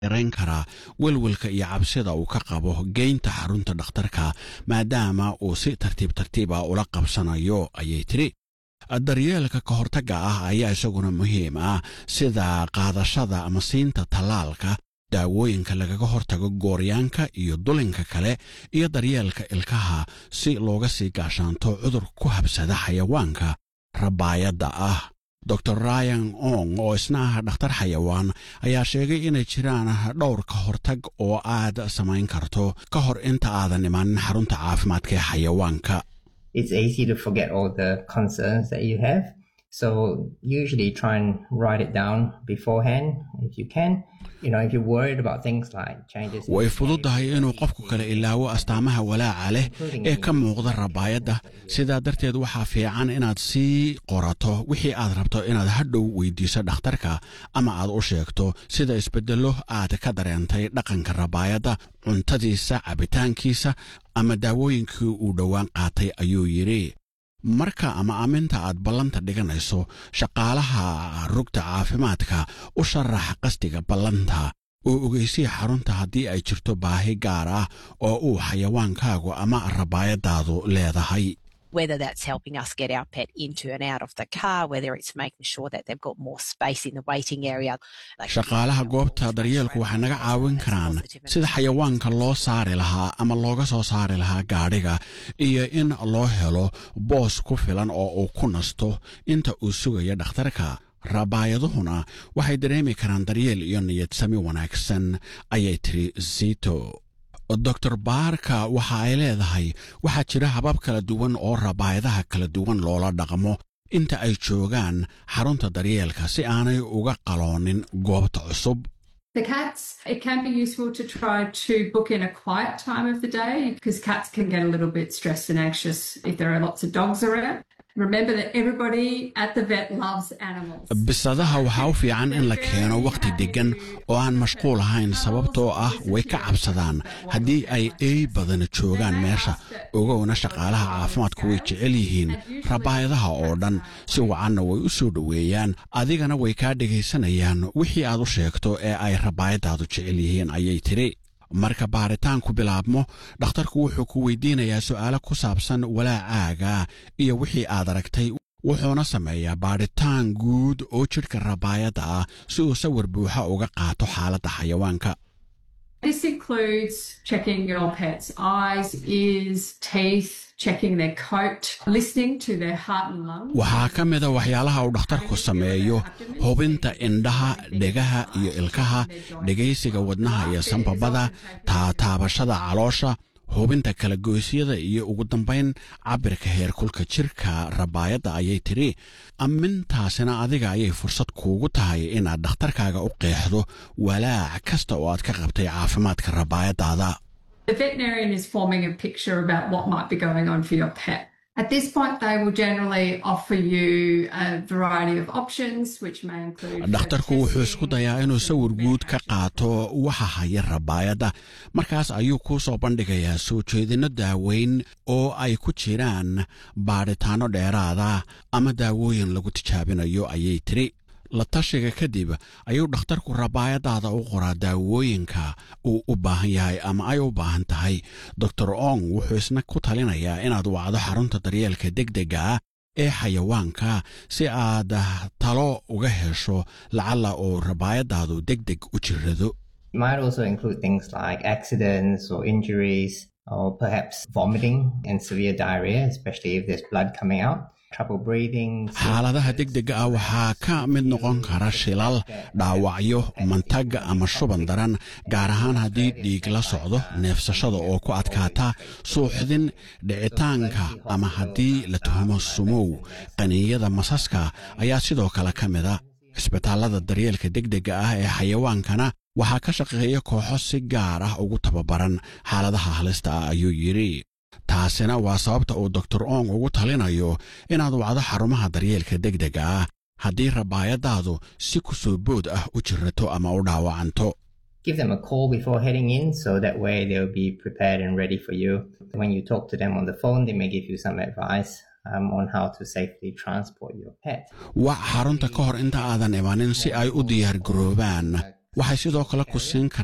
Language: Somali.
yareyn karaa welwelka iyo cabsida uu ka qabo geynta xarunta dhakhtarka maadaama uu si tartiib tartiib ah ula qabsanayo ayay tiri daryeelka ka hortagga ah ayaa isaguna muhiim ah sida qaadashada ama siinta tallaalka daawooyinka lagaga hortago gooryaanka iyo dulinka kale iyo daryeelka ilkaha si looga sii gaashaanto cudur ku habsada xayawaanka rabaayadda ah Dr. Ryan Ong oo isna ah dhakhtar xayawaan ayaa sheegay inay jiraan dhowr ka hortag oo aad samayn karto ka hor inta aadan iman xarunta caafimaadka ee xayawaanka. It's easy to forget all the concerns that you have. So usually try and write it down beforehand if you can. If you're worried about things like changes. way fududahay inuu qofku kale ilaawo astaamaha walaaca leh ee ka muuqda rabaayadda sidaa darteed waxaa fiican inaad sii qorato wixii aad rabto inaad hadhow weydiiso dhakhtarka ama aad u sheegto sida isbeddello aad ka dareentay dhaqanka rabaayadda cuntadiisa cabitaankiisa ama daawooyinkii uu dhowaan qaatay ayuu yidhi marka ama aaminta aad ballanta dhiganayso shaqaalaha rugta caafimaadka u sharax qasdiga ballanta oo ogeysii xarunta haddii ay jirto baahi gaar ah oo uu xayawaankaagu ama rabaayadaadu leedahay whether that's helping us get our pet into and out of the car, whether it's making sure that they've got more space in the waiting area. shaqaalaha goobta daryeelku waxay naga caawin karaan sida xayawaanka loo saari lahaa ama looga soo saari lahaa gaadhiga iyo in loo helo boos ku filan oo uu ku nasto inta uu sugayo dhakhtarka rabaayaduhuna waxay dareemi karaan daryeel iyo niyad sami wanaagsan ayay tiri Zito Dr. Barka waxa ay leedahay waxaa jira habab kala duwan oo rabaayadaha kala duwan loola dhaqmo inta ay joogaan xarunta daryeelka si aanay uga qaloonin goobta cusub. The cats, it can be useful to try to book in a quiet time of the day because cats can get a little bit stressed and anxious if there are lots of dogs around. Remember that everybody at the vet loves animals. bisadaha waxa u fiican in la keeno waqti degan oo aan mashquul ahayn sababtoo ah way ka cabsadaan haddii ay badan joogaan meesha ogowna shaqaalaha caafimaadku way jecel yihiin rabaayadaha oo dhan si wacanna way u soo dhoweeyaan adigana way kaa dhegaysanayaan wixii aad u sheegto ee ay rabaayadaadu jecel yihiin ayay tiri marka baaritaanku bilaabmo dhakhtarku wuxuu ku weydiinayaa su'aalo ku saabsan walaacaaga iyo wixii aad aragtay wuxuuna sameeyaa baaritaan guud oo jidhka rabaayadda ah si uu sawir buuxa uga qaato xaaladda xayawaanka. This includes checking your pet's eyes, ears, teeth, checking their coat, listening to their heart and lungs. waxaa ka mid a waxyaalaha uu dhakhtarku sameeyo hubinta indhaha dhegaha iyo ilkaha dhegaysiga wadnaha iyo sanbabada taabashada caloosha hubinta kala goysyada iyo ugu dambayn cabirka heerkulka jirka rabaayadda ayay tiri amintaasina adiga ayay fursad kuugu tahay inaad dhakhtarkaaga u qeexdo walaac kasta oo aad ka qabtay caafimaadka rabaayadaada. The veterinarian is forming a picture about what might be going on for your pet. At this point, they will generally offer you a variety of options, which may include... dhakhtarku wuxuu isku dayaa inuu sawir guud ka qaato waxa haya rabaayadda markaas ayuu kuu soo bandhigayaa soo jeedinno daaweyn oo ay ku jiraan baadhitaanno dheeraada ama daawooyin lagu tijaabinayo ayay tiri la tashiga kadib ayuu dhakhtarku rabaayadaada u qoraa daawooyinka uu u baahan yahay ama ay u baahan tahay. Dr. Ong wuxuu isna ku talinayaa inaad wacdo xarunta daryeelka degdega ah ee xayawaanka si aad talo uga hesho lacala oo rabaayadaadu degdeg u jirrado. It might also include things like accidents or injuries or perhaps vomiting and severe diarrhea, especially if there's blood coming out. xaaladaha degdega ah waxaa ka mid noqon kara shilal dhaawacyo mantag ama shuban daran gaar ahaan haddii dhiig la socdo neefsashada oo ku adkaata suuxdin dhicitaanka ama haddii la tuhumo sumow qaniinyada masaska ayaa sidoo kale ka mid a cisbitaalada daryeelka degdega ah ee xayawaankana waxaa ka shaqeeya kooxo si gaar ah ugu tababaran xaaladaha halista ah ayuu yidhi taasina waa sababta uu Dr. Ong ugu talinayo inaad wacdo xarumaha daryeelka degdega ah haddii rabaayadaadu si ku soo bood ah u jirrato ama u dhaawacanto. Give them a call before heading in so that way they'll be prepared and ready for you. When you talk to them on the phone, they may give you some advice on how to safely transport your pet. Wac xarunta ka hor inta aadan imanin si ay u diyaar garoobaan waxay sidoo kale ku siin